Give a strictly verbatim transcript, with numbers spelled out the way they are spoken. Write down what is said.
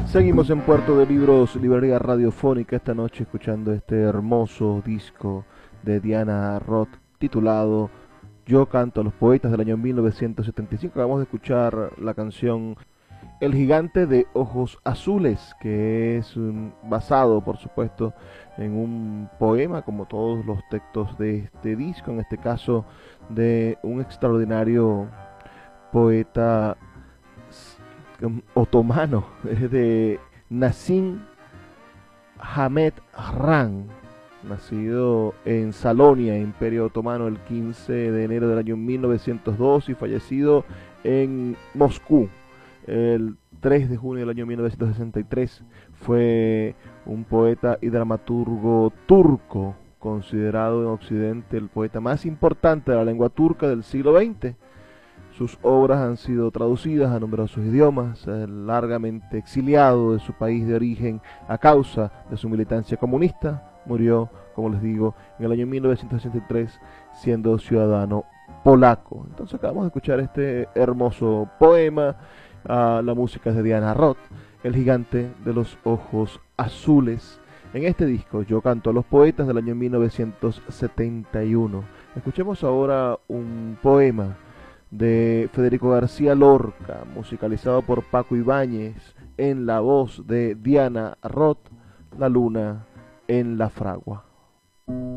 Seguimos en Puerto de Libros, librería radiofónica, esta noche escuchando este hermoso disco de Diana Roth titulado Yo canto a los poetas del año mil novecientos setenta y cinco. Acabamos de escuchar la canción El gigante de ojos azules, que es um, basado, por supuesto, en un poema, como todos los textos de este disco, en este caso de un extraordinario poeta otomano, es de Nassim Hamed Ran, nacido en Salonia, Imperio Otomano, el quince de enero del año mil novecientos dos y fallecido en Moscú el tres de junio del año mil novecientos sesenta y tres. Fue un poeta y dramaturgo turco, considerado en Occidente el poeta más importante de la lengua turca del siglo veinte. Sus obras han sido traducidas a numerosos idiomas, eh, largamente exiliado de su país de origen a causa de su militancia comunista. Murió, como les digo, en el año mil novecientos sesenta y tres siendo ciudadano polaco. Entonces acabamos de escuchar este hermoso poema. Uh, la música es de Diana Roth, El gigante de los ojos azules. En este disco Yo canto a los poetas del año mil novecientos setenta y uno. Escuchemos ahora un poema de Federico García Lorca, musicalizado por Paco Ibáñez, en la voz de Diana Roth, La luna en la fragua.